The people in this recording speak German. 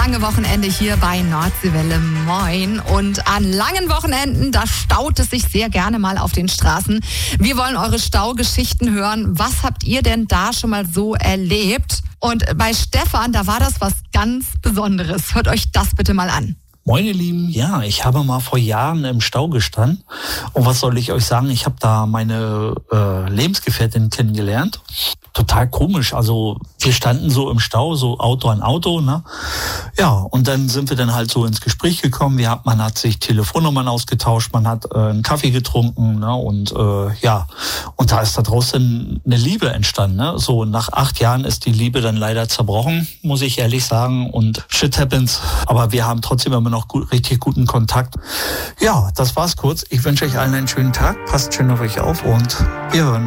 lange Wochenende hier bei Nordseewelle. Moin. Und an langen Wochenenden, da staut es sich sehr gerne mal auf den Straßen. Wir wollen eure Staugeschichten hören. Was habt ihr denn da schon mal so erlebt? Und bei Stefan, da war das was ganz Besonderes. Hört euch das bitte mal an. Moin ihr Lieben, ja, ich habe mal vor Jahren im Stau gestanden und was soll ich euch sagen, ich habe da meine Lebensgefährtin kennengelernt. Total komisch, also wir standen so im Stau, so Auto an Auto, ne? Ja, und dann sind wir dann halt so ins Gespräch gekommen, man hat sich Telefonnummern ausgetauscht, man hat einen Kaffee getrunken, ne? Und und da ist da draußen eine Liebe entstanden, ne? So nach 8 Jahren ist die Liebe dann leider zerbrochen, muss ich ehrlich sagen, und shit happens, aber wir haben trotzdem immer noch richtig guten Kontakt. Ja, das war's kurz. Ich wünsche euch allen einen schönen Tag, passt schön auf euch auf und wir hören uns.